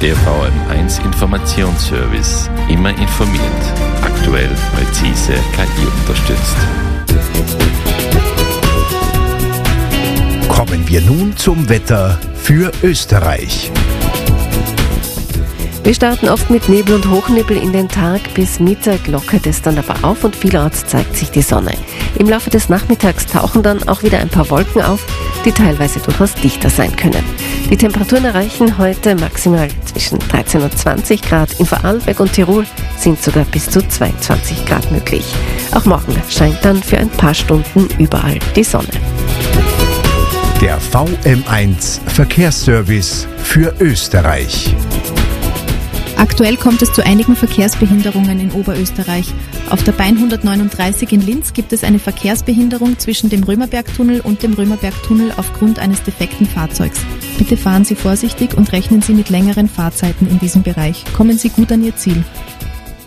Der VM1 Informationsservice. Immer informiert. Aktuell, präzise, KI unterstützt. Kommen wir nun zum Wetter für Österreich. Wir starten oft mit Nebel und Hochnebel in den Tag. Bis Mittag lockert es dann aber auf und vielerorts zeigt sich die Sonne. Im Laufe des Nachmittags tauchen dann auch wieder ein paar Wolken auf, die teilweise durchaus dichter sein können. Die Temperaturen erreichen heute maximal zwischen 13 und 20 Grad. In Vorarlberg und Tirol sind sogar bis zu 22 Grad möglich. Auch morgen scheint dann für ein paar Stunden überall die Sonne. Der VM1 Verkehrsservice für Österreich. Aktuell kommt es zu einigen Verkehrsbehinderungen in Oberösterreich. Auf der Bein 139 in Linz gibt es eine Verkehrsbehinderung zwischen dem Römerbergtunnel und dem Römerbergtunnel aufgrund eines defekten Fahrzeugs. Bitte fahren Sie vorsichtig und rechnen Sie mit längeren Fahrzeiten in diesem Bereich. Kommen Sie gut an Ihr Ziel.